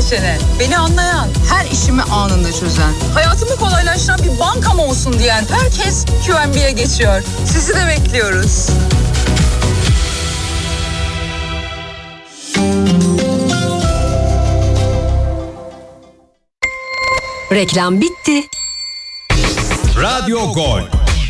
seçene, beni anlayan, her işimi anında çözen, hayatımı kolaylaştıran bir bankam olsun diyen herkes QNB'ye geçiyor. Sizi de bekliyoruz. Reklam bitti. Radyo Gol.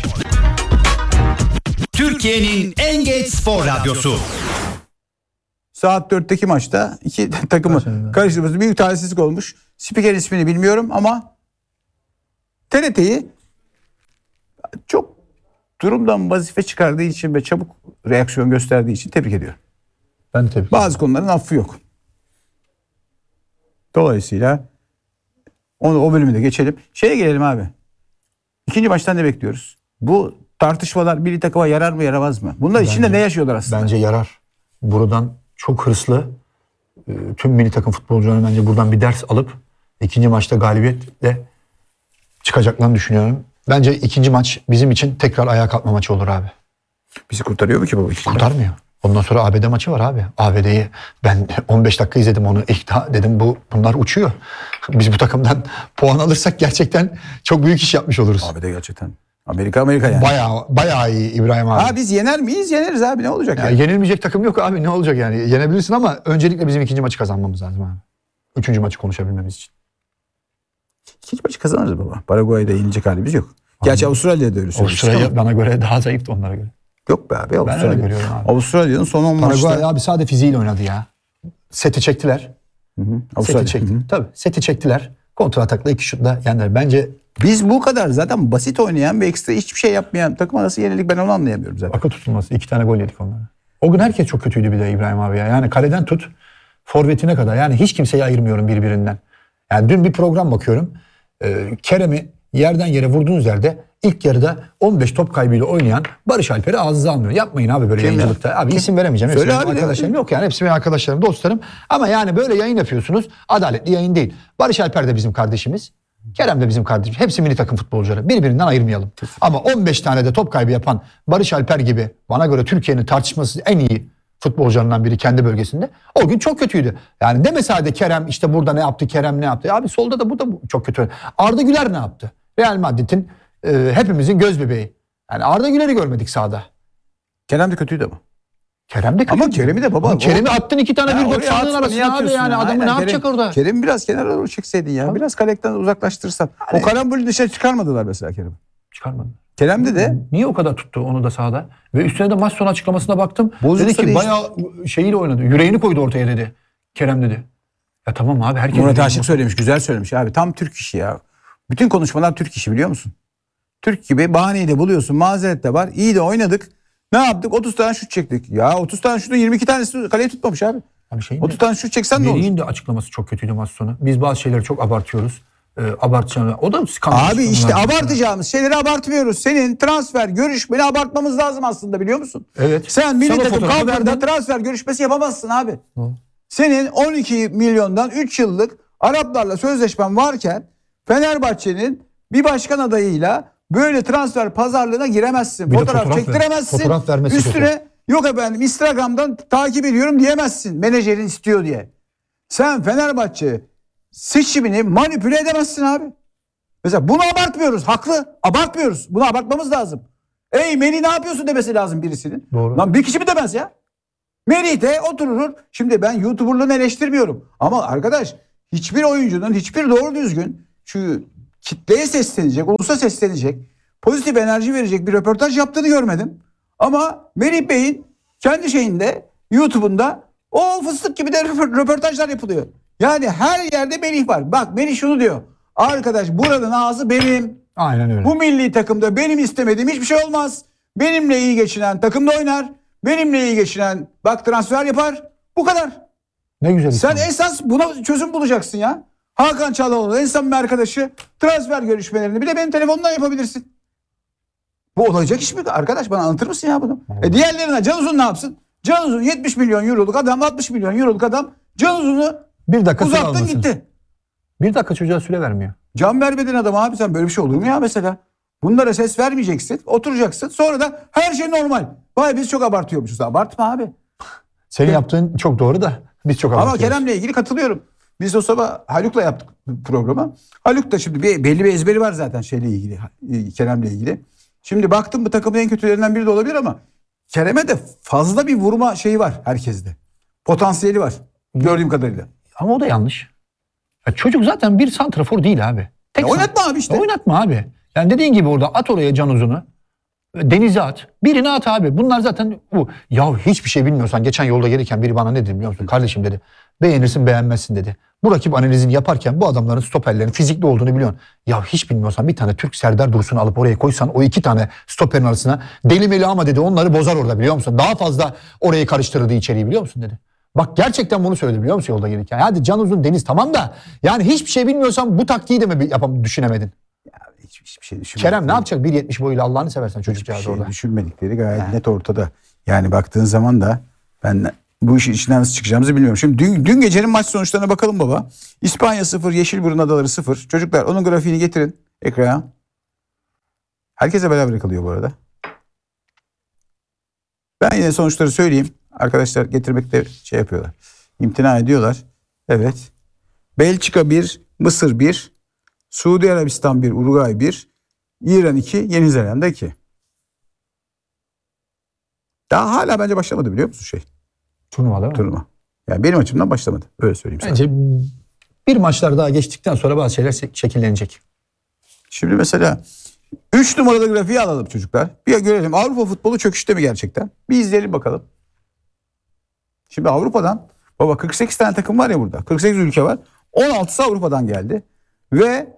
Türkiye'nin en geç spor radyosu. Saat 4'teki maçta iki takımı karıştırması büyük talihsizlik olmuş. Spikerin ismini bilmiyorum ama TRT'yi çok durumdan vazife çıkardığı için ve çabuk reaksiyon gösterdiği için tebrik ediyorum. Ben tebrik ederim. Bazı konuların affı yok. Dolayısıyla o bölümü de geçelim. Şeye gelelim abi. İkinci maçtan ne bekliyoruz? Bu tartışmalar milli takıma yarar mı yaramaz mı? Bunlar içinde ne yaşıyorlar aslında? Bence yarar. Buradan çok hırslı tüm milli takım futbolcularına bence buradan bir ders alıp ikinci maçta galibiyetle çıkacaklarını düşünüyorum. Bence ikinci maç bizim için tekrar ayağa kalkma maçı olur abi. Bizi kurtarıyor mu ki bu? Kurtarmıyor. Ondan sonra ABD maçı var abi. ABD'yi ben 15 dakika izledim onu. İlk dedim bunlar uçuyor. Biz bu takımdan puan alırsak gerçekten çok büyük iş yapmış oluruz. ABD gerçekten. Amerika yani. Bayağı iyi İbrahim abi. Biz yener miyiz? Yeneriz abi, ne olacak yani? Yenilmeyecek takım yok abi, ne olacak yani? Yenebilirsin ama öncelikle bizim ikinci maçı kazanmamız lazım abi. Üçüncü maçı konuşabilmemiz için. İkinci maçı kazanırız baba. Paraguay'da yenilecek halimiz yok. Gerçi Avustralya'da öyle söylemiştik. Avustralya bana göre daha zayıftı onlara göre. Yok be abi, Ben öyle Avustralya. görüyorum abi. Avustralya'nın son 10 Paraguay maçta. abi sadece fiziğiyle oynadı ya. Seti çektiler. Avustralya. Seti çekti. Tabii seti çektiler. Kontra atakla 2 şutla yendiler. Bence Biz bu kadar zaten basit oynayan ve ekstra hiçbir şey yapmayan takıma nasıl yenilik, ben onu anlayamıyorum zaten. akıl tutulması. 2 tane gol yedik onlara. O gün herkes çok kötüydü bir de İbrahim abi ya. Yani kaleden tut forvetine kadar. Yani hiç kimseyi ayırmıyorum birbirinden. Yani dün bir program bakıyorum. Kerem'i yerden yere vurduğunuz yerde ilk yarıda 15 top kaybıyla oynayan Barış Alper'i ağzınıza almıyor. Yapmayın abi böyle yayıncılıkta. Abi isim veremeyeceğim. Hepsi benim arkadaşlarım yok yani. Hepsi benim arkadaşlarım, dostlarım. Ama yani böyle yayın yapıyorsunuz. Adaletli yayın değil. Barış Alper de bizim kardeşimiz. Kerem de bizim kardeşimiz. Hepsi milli takım futbolcuları. Birbirinden ayırmayalım. Ama 15 tane de top kaybı yapan Barış Alper gibi bana göre Türkiye'nin tartışmasız en iyi futbolcularından biri kendi bölgesinde. O gün çok kötüydü. Yani deme sadece Kerem işte burada ne yaptı, Kerem ne yaptı. Abi solda da burada çok kötü. Arda Güler ne yaptı? Real Madrid'in hepimizin göz bebeği. Yani Arda Güler'i görmedik sahada. Kerem de kötüydü ama. Kerem de kötü. Ama Kerem'i de baba. Kerem'i attın 2 tane bir oraya sandığın arasına abi yani. Adamı ne yapacak orada? Kerem'i biraz kenara doğru çekseydin ya. Biraz kalekten uzaklaştırsan. O karambolü dışarı çıkarmadılar mesela Kerem'i. Çıkarmadı. Kerem'de de. Niye o kadar tuttu onu da sahada? Ve üstüne de maç sonu açıklamasına baktım. Bozuksa dedi ki da bayağı şeyiyle oynadı. Yüreğini koydu ortaya dedi. Kerem dedi. Ya tamam abi herkes... Murat Aşık söylemiş, güzel söylemiş abi. Tam Türk işi ya. Bütün konuşmalar Türk işi, biliyor musun? Türk gibi bahaneyi de buluyorsun. Mazeret de var. İyi de oynadık. Ne yaptık? 30 tane şut çektik. Ya 30 tane şutun 22 tanesi kaleye tutmamış abi. 30 tane şut çeksen ne olur? Melih'in de açıklaması çok kötüydü maç sonu. Biz bazı şeyleri çok abartıyoruz. Abartacağını. O da skandal. Abi işte abartacağımız şeyleri abartmıyoruz. Senin transfer görüşmeni abartmamız lazım aslında, biliyor musun? Evet. Sen milli Sen o takım fotoğrafı kadroda gördün. transfer görüşmesi yapamazsın abi. Senin 12 milyondan 3 yıllık Araplarla sözleşmen varken Fenerbahçe'nin bir başkan adayıyla böyle transfer pazarlığına giremezsin. Bir de Fotoğraf çektiremezsin. fotoğraf vermesi Üstüne kötü. yok efendim Instagram'dan takip ediyorum diyemezsin. Menajerin istiyor diye. Sen Fenerbahçe seçimini manipüle edemezsin abi. Mesela bunu abartmıyoruz. Haklı. Abartmıyoruz. Bunu abartmamız lazım. Ey Melih ne yapıyorsun demesi lazım birisinin. Doğru. Lan bir kişi mi demez ya? Melih de oturur. Şimdi ben YouTuber'lığını eleştirmiyorum. Ama arkadaş hiçbir oyuncunun hiçbir doğru düzgün şu kitleye seslenecek, ulusa seslenecek, pozitif enerji verecek bir röportaj yaptığını görmedim. Ama Melih Bey'in kendi şeyinde YouTube'unda o fıstık gibi de röportajlar yapılıyor. Yani her yerde Melih var. Bak Melih şunu diyor. Arkadaş buranın ağzı benim. Aynen öyle. Bu milli takımda benim istemediğim hiçbir şey olmaz. Benimle iyi geçinen takımda oynar. Benimle iyi geçinen bak transfer yapar. Bu kadar. Ne güzel. Sen insan. esas buna çözüm bulacaksın ya. Hakan Çalhanoğlu en samimi arkadaşı, transfer görüşmelerini bir de benim telefonumdan yapabilirsin. Bu olacak iş mi arkadaş, bana anlatır mısın ya bunu? Diğerlerine Can Uzun ne yapsın? Can Uzun 70 milyon euroluk adam, 60 milyon euroluk adam. Can Uzun'u Bir dakika süre uzattın almasın. gitti. Bir dakika çocuğa süre vermiyor. Can vermedin adam abi, sen böyle bir şey olur mu ya mesela? Bunlara ses vermeyeceksin, oturacaksın. Sonra da her şey normal. Vay biz çok abartıyormuşuz. Abartma abi. Senin yaptığın çok doğru da biz çok abartıyoruz. Ama Kerem'le ilgili katılıyorum. Biz o sabah Haluk'la yaptık programı. Haluk da şimdi belli bir ezberi var zaten şeyle ilgili. Kerem'le ilgili. Şimdi baktım bu takımın en kötülerinden biri de olabilir ama Kerem'e de fazla bir vurma şeyi var herkeste. Potansiyeli var gördüğüm kadarıyla. Ama o da yanlış. Ya çocuk zaten bir santrafor değil abi. Oynatma abi işte. Oynatma abi. Yani dediğin gibi orada at oraya Can Uzun'u. Denize at. Birini at abi. Bunlar zaten bu. Ya hiçbir şey bilmiyorsan geçen yolda gelirken biri bana ne dedi biliyor musun? Kardeşim dedi. Beğenirsin beğenmezsin dedi. Bu rakip analizini yaparken bu adamların stoperlerin fizikli olduğunu biliyorsun. Ya hiç bilmiyorsan bir tane Türk Serdar Dursun'u alıp oraya koysan o 2 tane stoperin arasına deli meli ama dedi onları bozar orada biliyor musun? Daha fazla orayı karıştırırdı içeriği biliyor musun dedi. Bak gerçekten bunu söyledi biliyor musun yolda gelirken? Hadi Can Uzun Deniz tamam da yani hiçbir şey bilmiyorsan bu taktiği de mi düşünemedin? Hiçbir şey düşünmedik. Kerem ne yapacak 1.70 boyuyla Allah'ını seversen Hiçbir çocukcağız şey orada. düşünmedikleri gayet net ortada. Yani baktığın zaman da ben bu işin içinden nasıl çıkacağımızı bilmiyorum. Şimdi dün gecenin maç sonuçlarına bakalım baba. İspanya 0, Yeşilburun Adaları 0. Çocuklar onun grafiğini getirin ekrana. Herkese beraber kalıyor bu arada. Ben yine sonuçları söyleyeyim. Arkadaşlar getirmekte şey yapıyorlar. İmtina ediyorlar. Evet. Belçika 1, Mısır 1, Suudi Arabistan 1, Uruguay 1, İran 2, Yeni Zelanda 2. Daha hala bence başlamadı biliyor musun Turnuva değil mi? turnuva. Yani benim açımdan başlamadı. Öyle söyleyeyim sana. Bence bir maçlar daha geçtikten sonra bazı şeyler şekillenecek. Şimdi mesela 3 numaralı grafiği alalım çocuklar. Bir görelim Avrupa futbolu çöküşte mi gerçekten? Bir izleyelim bakalım. Şimdi Avrupa'dan baba 48 tane takım var ya burada. 48 ülke var. 16'sı Avrupa'dan geldi. Ve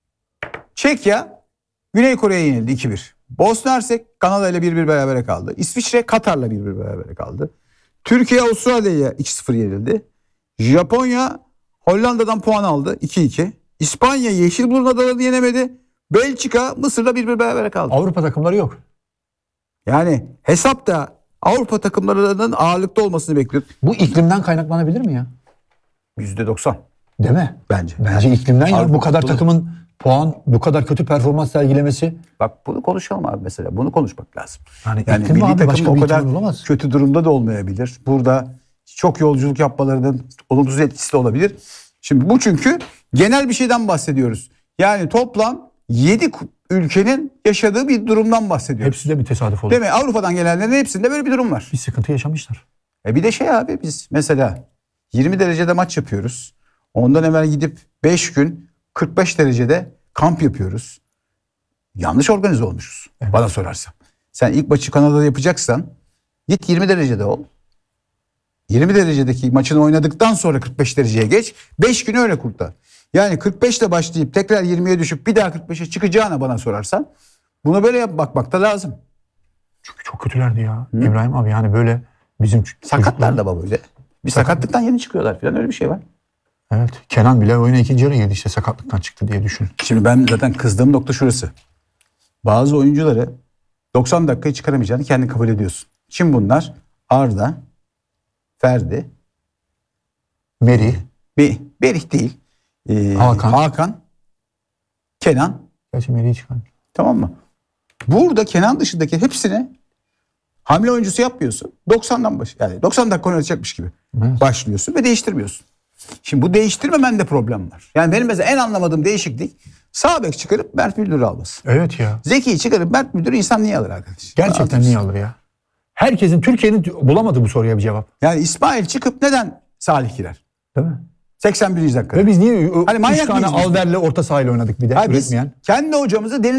Çekya Güney Kore'ye yenildi 2-1. Bosna Hersek Kanada ile 1-1 berabere kaldı. İsviçre Katar'la 1-1 berabere kaldı. Türkiye Avustralya'ya 2-0 yenildi. Japonya Hollanda'dan puan aldı 2-2. İspanya Yeşilburun Adaları'nı yenemedi. Belçika Mısır'la 1-1 berabere kaldı. Avrupa takımları yok. Yani hesapta Avrupa takımlarının ağırlıkta olmasını bekliyor. Bu iklimden kaynaklanabilir mi ya? %90 Değil mi? bence. Bence iklimden ya. Avrupa Bu kadar futbolu- takımın puan, bu kadar kötü performans sergilemesi. Bak bunu konuşalım abi mesela. Bunu konuşmak lazım. Yani Yani iklim mi milli abi? Başka takım bir o kadar ihtimal olamaz. kötü durumda da olmayabilir. Burada çok yolculuk yapmalarının olumsuz etkisi de olabilir. Şimdi bu çünkü genel bir şeyden bahsediyoruz. Yani toplam 7 ülkenin yaşadığı bir durumdan bahsediyoruz. Hepsi de bir tesadüf oldu. Değil mi? Avrupa'dan gelenlerin hepsinde böyle bir durum var. Bir sıkıntı yaşamışlar. Bir de abi biz mesela 20 derecede maç yapıyoruz. Ondan evvel gidip 5 gün 45 derecede kamp yapıyoruz. Yanlış organize olmuşuz. Evet. Bana sorarsan. Sen ilk maçı Kanada'da yapacaksan git 20 derecede ol. 20 derecedeki maçını oynadıktan sonra 45 dereceye geç. 5 günü öyle kurtar. Yani 45 ile başlayıp tekrar 20'ye düşüp bir daha 45'e çıkacağına bana sorarsan buna böyle bakmak da lazım. Çünkü çok kötülerdi ya. İbrahim abi yani böyle bizim Sakatlar da baba öyle. Bir sakatlıktan yeni çıkıyorlar falan öyle bir şey var. Evet. Kenan bile oyuna ikinci yarı girdi işte sakatlıktan çıktı diye düşün. Şimdi ben zaten kızdığım nokta şurası. Bazı oyuncuları 90 dakikayı çıkaramayacağını kendin kabul ediyorsun. Kim bunlar? Arda, Ferdi, Merih, Berih değil. Hakan. Kenan. Gerçi Merih'i çıkar. Tamam mı? Burada Kenan dışındaki hepsini hamle oyuncusu yapmıyorsun. 90'dan yani 90 dakika oynatacakmış gibi Evet. başlıyorsun ve değiştirmiyorsun. Şimdi bu değiştirmemende problem var. Yani benim mesela en anlamadığım değişiklik sağ bek çıkarıp Mert Müldür'ü alması. Evet ya. Zeki'yi çıkarıp Mert Müldür'ü insan niye alır arkadaş? Gerçekten Alır. niye alır ya? Herkesin Türkiye'nin bulamadı bu soruya bir cevap. Yani İsmail çıkıp neden Salih girer? Değil mi? 81. dakika. Ve biz niye Hani manyak 3 tane mıyız biz? Alder'le orta sahayla oynadık bir de Abi biz üretmeyen? kendi hocamızı Deniz